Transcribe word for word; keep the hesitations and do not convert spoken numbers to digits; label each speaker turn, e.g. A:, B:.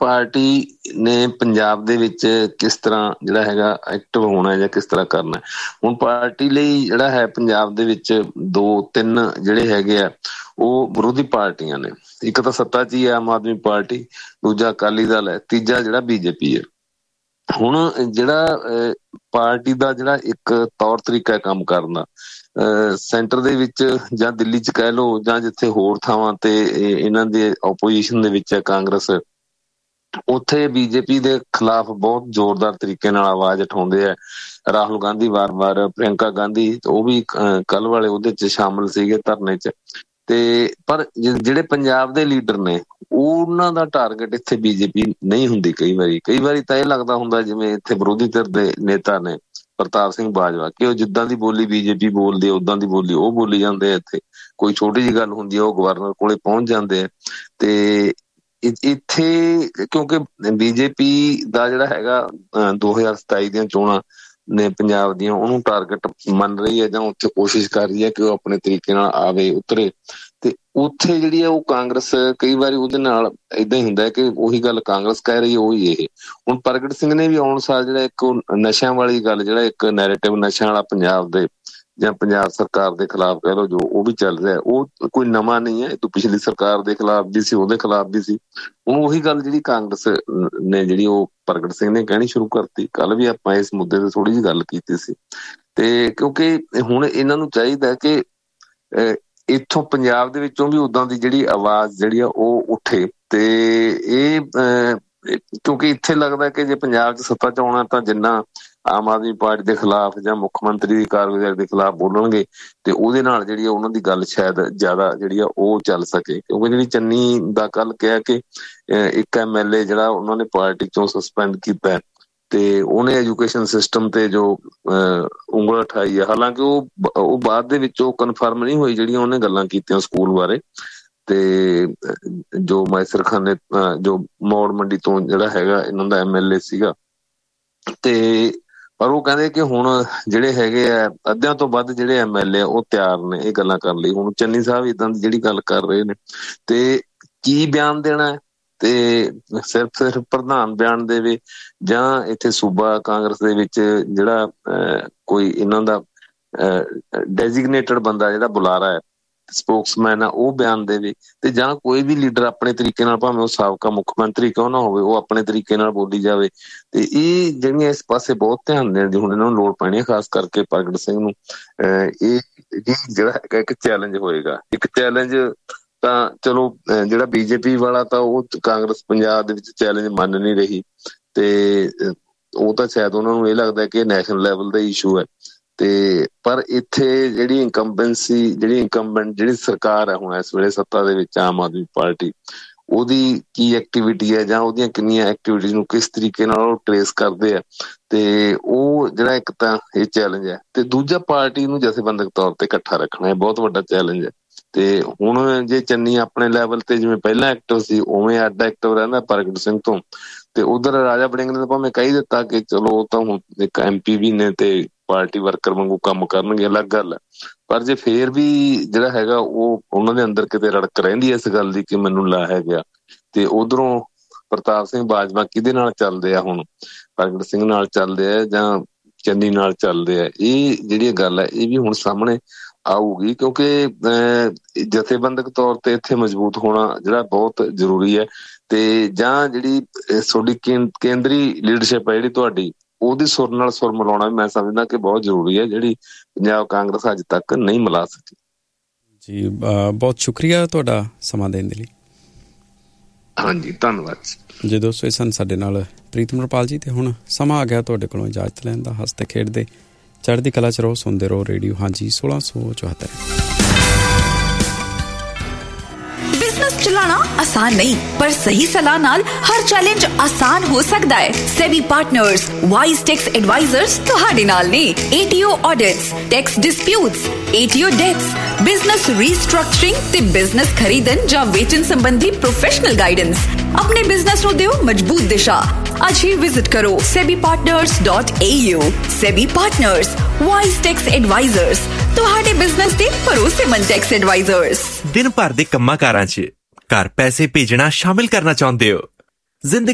A: Party ਨੇ ਪੰਜਾਬ ਦੇ ਵਿੱਚ ਕਿਸ ਤਰ੍ਹਾਂ ਜਿਹੜਾ ਹੈਗਾ ਐਕਟਿਵ ਹੋਣਾ ਜਾਂ ਕਿਸ ਤਰ੍ਹਾਂ ਕਰਨਾ। ਹੁਣ ਪਾਰਟੀ ਲਈ ਜਿਹੜਾ ਹੈ ਪੰਜਾਬ ਦੇ ਵਿੱਚ ਦੋ ਤਿੰਨ ਜਿਹੜੇ ਹੈਗੇ ਆ ਉਹ ਵਿਰੋਧੀ ਪਾਰਟੀਆਂ ਨੇ। ਇੱਕ ਤਾਂ ਸੱਤਾ 'ਚ ਹੀ ਆਮ ਆਦਮੀ ਪਾਰਟੀ, ਦੂਜਾ ਅਕਾਲੀ ਦਲ ਹੈ, ਤੀਜਾ ਜਿਹੜਾ ਬੀਜੇਪੀ ਹੈ। ਹੁਣ ਜਿਹੜਾ ਪਾਰਟੀ ਦਾ ਜਿਹੜਾ ਇੱਕ ਤੌਰ ਤਰੀਕਾ ਕੰਮ ਕਰਨ ਦਾ ਸੈਂਟਰ ਦੇ ਵਿੱਚ ਜਾਂ ਦਿੱਲੀ 'ਚ ਕਹਿ ਲਓ ਜਾਂ ਜਿੱਥੇ ਹੋਰ ਥਾਵਾਂ ਤੇ ਇਹਨਾਂ ਦੇ ਓਪੋਜੀਸ਼ਨ ਦੇ ਵਿੱਚ ਹੈ ਕਾਂਗਰਸ, ਉੱਥੇ ਬੀਜੇਪੀ ਦੇ ਖਿਲਾਫ ਬਹੁਤ ਜ਼ੋਰਦਾਰ ਤਰੀਕੇ ਨਾਲ ਆਵਾਜ਼ ਉਠਾਉਂਦੇ ਆ। ਰਾਹੁਲ ਗਾਂਧੀ ਵਾਰ-ਵਾਰ, ਪ੍ਰਿਅੰਕਾ ਗਾਂਧੀ ਉਹ ਵੀ ਕੱਲ੍ਹ ਵਾਲੇ ਉਹਦੇ 'ਚ ਸ਼ਾਮਲ ਸੀਗੇ ਧਰਨੇ 'ਚ। ਤੇ ਪਰ ਜਿਹੜੇ ਪੰਜਾਬ ਦੇ ਲੀਡਰ ਨੇ ਉਹਨਾਂ ਦਾ ਟਾਰਗੇਟ ਇੱਥੇ ਬੀਜੇਪੀ ਨਹੀਂ ਹੁੰਦੀ। ਕਈ ਵਾਰੀ ਕਈ ਵਾਰੀ ਤਾਂ ਇਹ ਲੱਗਦਾ ਹੁੰਦਾ ਜਿਵੇਂ ਇੱਥੇ ਵਿਰੋਧੀ ਧਿਰ ਦੇ ਨੇਤਾ ਨੇ ਪ੍ਰਤਾਪ ਸਿੰਘ ਬਾਜਵਾ ਕਿ ਉਹ ਜਿੱਦਾਂ ਦੀ ਬੋਲੀ ਬੀਜੇਪੀ ਬੋਲਦੀ ਉਦਾਂ ਦੀ ਬੋਲੀ ਉਹ ਬੋਲੀ ਜਾਂਦੇ ਆ। ਇੱਥੇ ਕੋਈ ਛੋਟੀ ਜਿਹੀ ਗੱਲ ਹੁੰਦੀ ਆ ਉਹ ਗਵਰਨਰ ਕੋਲੇ ਪਹੁੰਚ ਜਾਂਦੇ ਆ। ਤੇ ਇੱਥੇ ਕਿਉਂਕਿ ਬੀਜੇਪੀ ਦਾ ਜਿਹੜਾ ਹੈਗਾ ਦੋ ਹਜ਼ਾਰ ਸਤਾਈ ਦੀਆਂ ਚੋਣਾਂ ਨੇ ਪੰਜਾਬ ਦੀਆਂ ਉਹਨੂੰ ਟਾਰਗੇਟ ਮੰਨ ਰਹੀ ਹੈ ਜਾਂ ਉੱਥੇ ਕੋਸ਼ਿਸ਼ ਕਰ ਰਹੀ ਹੈ ਕਿ ਉਹ ਆਪਣੇ ਤਰੀਕੇ ਨਾਲ ਆਵੇ ਉਤਰੇ। ਤੇ ਉੱਥੇ ਜਿਹੜੀ ਹੈ ਉਹ ਕਾਂਗਰਸ ਕਈ ਵਾਰੀ ਉਹਦੇ ਨਾਲ ਏਦਾਂ ਹੀ ਹੁੰਦਾ ਕਿ ਉਹੀ ਗੱਲ ਕਾਂਗਰਸ ਕਹਿ ਰਹੀ ਹੈ ਉਹੀ ਇਹ। ਹੁਣ ਪ੍ਰਗਟ ਸਿੰਘ ਨੇ ਵੀ ਆਉਣ ਸਾਲ ਜਿਹੜਾ ਇੱਕ ਨਸ਼ਿਆਂ ਵਾਲੀ ਗੱਲ, ਜਿਹੜਾ ਇੱਕ ਨੈਰੇਟਿਵ ਨਸ਼ਿਆਂ ਵਾਲਾ ਪੰਜਾਬ ਦੇ ਜਾਂ ਪੰਜਾਬ ਸਰਕਾਰ ਦੇ ਖਿਲਾਫ ਕਹਿ ਲਓ ਜੋ ਉਹ ਵੀ ਚੱਲ ਰਿਹਾ, ਉਹ ਕੋਈ ਨਵਾਂ ਨਹੀਂ ਹੈ। ਇਹ ਤੋਂ ਪਿਛਲੀ ਸਰਕਾਰ ਦੇ ਖਿਲਾਫ ਵੀ ਸੀ, ਉਹਦੇ ਖਿਲਾਫ ਵੀ ਸੀ। ਹੁਣ ਉਹੀ ਗੱਲ ਜਿਹੜੀ ਕਾਂਗਰਸ ਨੇ ਜਿਹੜੀ ਉਹ ਪ੍ਰਗਟ ਸਿੰਘ ਨੇ ਕਹਿਣੀ ਸ਼ੁਰੂ ਕਰਤੀ। ਕੱਲ੍ਹ ਵੀ ਆਪਾਂ ਇਸ ਮੁੱਦੇ ਤੇ ਥੋੜ੍ਹੀ ਜਿਹੀ ਗੱਲ ਕੀਤੀ ਸੀ। ਤੇ ਕਿਉਂਕਿ ਹੁਣ ਇਹਨਾਂ ਨੂੰ ਚਾਹੀਦਾ ਕਿ ਇੱਥੋਂ ਪੰਜਾਬ ਦੇ ਵਿੱਚੋਂ ਵੀ ਉਦਾਂ ਦੀ ਜਿਹੜੀ ਆਵਾਜ਼ ਜਿਹੜੀ ਆ ਉਹ ਉੱਠੇ। ਤੇ ਇਹ ਕਿਉਂਕਿ ਇੱਥੇ ਲੱਗਦਾ ਕਿ ਜੇ ਪੰਜਾਬ 'ਚ ਸੱਤਾ 'ਚ ਆਉਣਾ ਤਾਂ ਜਿੰਨਾ ਆਮ ਆਦਮੀ ਪਾਰਟੀ ਦੇ ਖਿਲਾਫ ਜਾਂ ਮੁੱਖ ਮੰਤਰੀ ਦੀ ਕਾਰਗੁਜ਼ਾਰੀ ਦੇ ਖਿਲਾਫ ਬੋਲਣਗੇ ਤੇ ਉਹਦੇ ਨਾਲ ਜਿਹੜੀ ਆ ਉਹਨਾਂ ਦੀ ਗੱਲ ਸ਼ਾਇਦ ਜ਼ਿਆਦਾ ਜਿਹੜੀ ਆ ਉਹ ਚੱਲ ਸਕੇ। ਕਿਉਂਕਿ ਜਿਹੜੀ ਚੰਨੀ ਦਾ ਕੱਲ੍ਹ ਕਿਹਾ ਕਿ ਇੱਕ ਐਮ ਐਲ ਏ ਜਿਹੜਾ ਉਹਨਾਂ ਨੇ ਪਾਰਟੀ 'ਚੋਂ ਸਸਪੈਂਡ ਕੀਤਾ ਤੇ ਉਹਨੇ ਐਜੂਕੇਸ਼ਨ ਸਿਸਟਮ ਤੇ ਜੋ ਉਂਗਲ ਉਠਾਈ ਆ, ਹਾਲਾਂਕਿ ਉਹ ਉਹ ਬਾਅਦ ਦੇ ਵਿੱਚ ਉਹ ਕਨਫਰਮ ਨਹੀਂ ਹੋਈ ਜਿਹੜੀਆਂ ਉਹਨੇ ਗੱਲਾਂ ਕੀਤੀਆਂ ਸਕੂਲ ਬਾਰੇ। ਤੇ ਜੋ ਮੈਸਰ ਖਾਨ ਨੇ ਜੋ ਮੌੜ ਮੰਡੀ ਤੋਂ ਜਿਹੜਾ ਹੈਗਾ ਇਹਨਾਂ ਦਾ ਐਮ ਐਲ ਏ ਸੀਗਾ, ਤੇ ਪਰ ਉਹ ਕਹਿੰਦੇ ਕਿ ਹੁਣ ਜਿਹੜੇ ਹੈਗੇ ਆ ਅੱਧਿਆਂ ਤੋਂ ਵੱਧ ਜਿਹੜੇ ਐਮ ਐਲ ਏ ਉਹ ਤਿਆਰ ਨੇ ਇਹ ਗੱਲਾਂ ਕਰਨ ਲਈ। ਹੁਣ ਚੰਨੀ ਸਾਹਿਬ ਏਦਾਂ ਦੀ ਜਿਹੜੀ ਗੱਲ ਕਰ ਰਹੇ ਨੇ ਤੇ ਕੀ ਬਿਆਨ ਦੇਣਾ, ਤੇ ਸਿਰਫ ਸਿਰਫ ਪ੍ਰਧਾਨ ਬਿਆਨ ਦੇਵੇ ਜਾਂ ਇੱਥੇ ਸੂਬਾ ਕਾਂਗਰਸ ਦੇ ਵਿੱਚ ਜਿਹੜਾ ਕੋਈ ਇਹਨਾਂ ਦਾ ਡੈਜ਼ਿਗਨੇਟਡ ਬੰਦਾ ਜਿਹੜਾ ਬੁਲਾਰਾ ਹੈ, ਸਪੋਕਸਮੈਨ ਆ, ਉਹ ਬਿਆਨ ਦੇਵੇ। ਤੇ ਜਾਂ ਕੋਈ ਵੀ ਲੀਡਰ ਆਪਣੇ ਤਰੀਕੇ ਨਾਲ, ਭਾਵੇਂ ਉਹ ਸਾਬਕਾ ਮੁੱਖ ਮੰਤਰੀ ਕਿਉਂ ਨਾ ਹੋਵੇ, ਉਹ ਆਪਣੇ ਤਰੀਕੇ ਨਾਲ ਬੋਲੀ ਜਾਵੇ। ਤੇ ਇਹ ਜਿਹੜੀਆਂ ਇਸ ਪਾਸੇ ਬਹੁਤ ਧਿਆਨ ਦੇਣ ਦੀ ਹੁਣ ਇਹਨਾਂ ਨੂੰ ਲੋੜ ਪੈਣੀ ਹੈ, ਖਾਸ ਕਰਕੇ ਪ੍ਰਗਟ ਸਿੰਘ ਨੂੰ। ਇਹ ਜਿਹੜਾ ਹੈਗਾ ਇੱਕ ਚੈਲੰਜ ਹੋਏਗਾ। ਇੱਕ ਚੈਲੰਜ ਤਾਂ ਚਲੋ ਜਿਹੜਾ ਬੀਜੇਪੀ ਵਾਲਾ ਤਾਂ ਉਹ ਕਾਂਗਰਸ ਪੰਜਾਬ ਦੇ ਵਿੱਚ ਚੈਲੰਜ ਮੰਨ ਨਹੀਂ ਰਹੀ ਤੇ ਉਹ ਤਾਂ ਸ਼ਾਇਦ ਉਹਨਾਂ ਨੂੰ ਇਹ ਲੱਗਦਾ ਕਿ ਨੈਸ਼ਨਲ ਲੈਵਲ ਦਾ ਇਸ਼ੂ ਹੈ। ਤੇ ਪਰ ਇੱਥੇ ਜਿਹੜੀ ਇਨਕੰਬੈਂਸੀ ਜਿਹੜੀ ਇਨਕੰਬੈਂਟ ਜਿਹੜੀ ਸਰਕਾਰ ਹੈ ਹੁਣ ਇਸ ਵੇਲੇ ਸੱਤਾ ਦੇ ਵਿੱਚ ਆਮ ਆਦਮੀ ਪਾਰਟੀ, ਉਹਦੀ ਕੀ ਐਕਟੀਵਿਟੀ ਹੈ ਜਾਂ ਉਹਦੀਆਂ ਕਿੰਨੀਆਂ ਐਕਟੀਵਿਟੀਜ਼ ਨੂੰ ਕਿਸ ਤਰੀਕੇ ਨਾਲ ਉਹ ਟਰੇਸ ਕਰਦੇ ਆ, ਤੇ ਉਹ ਜਿਹੜਾ ਇੱਕ ਤਾਂ ਇਹ ਚੈਲੰਜ ਹੈ। ਤੇ ਦੂਜਾ ਪਾਰਟੀ ਨੂੰ ਜਥੇਬੰਦਕ ਤੌਰ ਤੇ ਇਕੱਠਾ ਰੱਖਣਾ ਇਹ ਬਹੁਤ ਵੱਡਾ ਚੈਲੰਜ ਹੈ। ਤੇ ਹੁਣ ਜੇ ਚੰਨੀ ਆਪਣੇ ਲੈਵਲ ਤੇ ਜਿਵੇਂ ਪਹਿਲਾਂ ਐਕਟਿਵ ਸੀ ਉਵੇਂ ਅੱਡ ਐਕਟਿਵ ਰਹਿੰਦਾ ਪ੍ਰਗਟ ਸਿੰਘ ਤੋਂ, ਤੇ ਉਧਰ ਰਾਜਾ ਵੜਿੰਗ ਨੇ ਤਾਂ ਭਾਵੇਂ ਕਹਿ ਦਿੱਤਾ ਕਿ ਚਲੋ ਉਹ ਤਾਂ ਹੁਣ ਇੱਕ ਐਮ ਪੀ ਵੀ ਨੇ ਤੇ ਪਾਰਟੀ ਵਰਕਰ ਵਾਂਗੂ ਕੰਮ ਕਰਨਗੇ, ਅਲੱਗ ਗੱਲ ਹੈ। ਪਰ ਜੇ ਫੇਰ ਵੀ ਜਿਹੜਾ ਹੈਗਾ ਉਹ ਉਹਨਾਂ ਦੇ ਅੰਦਰ ਕਿਤੇ ਰੜਕ ਰਹਿੰਦੀ ਹੈ ਇਸ ਗੱਲ ਦੀ ਕਿ ਮੈਨੂੰ ਲਾ ਹੈ ਗਿਆ, ਤੇ ਉਧਰੋਂ ਪ੍ਰਤਾਪ ਸਿੰਘ ਬਾਜਵਾ ਕਿਹਦੇ ਨਾਲ ਚੱਲਦੇ ਆ, ਹੁਣ ਪ੍ਰਗਟ ਸਿੰਘ ਨਾਲ ਚੱਲਦੇ ਆ ਜਾਂ ਚੰਨੀ ਨਾਲ ਚੱਲਦੇ ਆ। ਇਹ ਜਿਹੜੀ ਗੱਲ ਹੈ ਇਹ ਵੀ ਹੁਣ ਸਾਹਮਣੇ ਆਊਗੀ ਕਿਉਂਕਿ ਜਥੇਬੰਦਕ ਤੌਰ ਤੇ ਇੱਥੇ ਮਜ਼ਬੂਤ ਹੋਣਾ ਜਿਹੜਾ ਬਹੁਤ ਜ਼ਰੂਰੀ ਹੈ। ਤੇ ਜਾਂ ਜਿਹੜੀ ਤੁਹਾਡੀ ਕੇਂਦਰੀ ਲੀਡਰਸ਼ਿਪ ਹੈ ਜਿਹੜੀ ਤੁਹਾਡੀ, ਉਹਦੀ ਸੁਰ ਨਾਲ ਸੁਰ ਮਿਲਾਉਣਾ ਵੀ ਮੈਂ ਸਮਝਦਾ ਕਿ ਬਹੁਤ ਜ਼ਰੂਰੀ ਹੈ, ਜਿਹੜੀ ਪੰਜਾਬ ਕਾਂਗਰਸ ਅੱਜ ਤੱਕ ਨਹੀਂ ਮਿਲਾ ਸਕੀ।
B: ਜੀ ਬਹੁਤ ਸ਼ੁਕਰੀਆ ਤੁਹਾਡਾ ਸਮਾਂ ਦੇਣ ਦੇ ਲਈ।
A: ਹਾਂਜੀ ਧੰਨਵਾਦ ਜੀ।
B: ਜੀ ਦੋਸਤੋ, ਇਹ ਸਨ ਸਾਡੇ ਨਾਲ ਪ੍ਰੀਤਮ ਰਪਾਲ ਜੀ। ਤੇ ਹੁਣ ਸਮਾਂ ਆ ਗਿਆ ਤੁਹਾਡੇ ਕੋਲੋਂ ਇਜਾਜ਼ਤ ਲੈਣ ਦਾ। ਹੱਸਦੇ ਖੇਡਦੇ ਚੜ੍ਹਦੀ ਕਲਾ 'ਚ ਰਹੋ, ਸੁਣਦੇ ਰਹੋ ਰੇਡੀਓ ਹਾਂਜੀ ਸੋਲਾਂ ਸੌ ਚੁਹੱਤਰ।
C: चलाना आसान नहीं, पर सही सलाह नाल हर चैलेंज आसान हो सकता है। SEBI partners wise tax advisers तुहाडे नाल ने। ATO audits, tax disputes, ATO dates, business restructuring ते बिजनेस खरीदन जां वेचन संबंधी प्रोफेशनल गाइडेंस। अपने बिजनेस नूं दिओ मजबूत दिशा। आज ही विजिट करो SEBI partners dot A you. SEBI partners wise tax advisers तुहाडे बिजनेस दे भरोसेमंद टैक्स एडवाइजर्स।
D: दिन भर दे कम्मां कारां 'ਚ ਘਰ ਪੈਸੇ ਭੇਜਣਾ ਸ਼ਾਮਿਲ ਕਰਨਾ ਚਾਹੁੰਦੇ ਹੋ? ਜ਼ਿੰਦਗੀ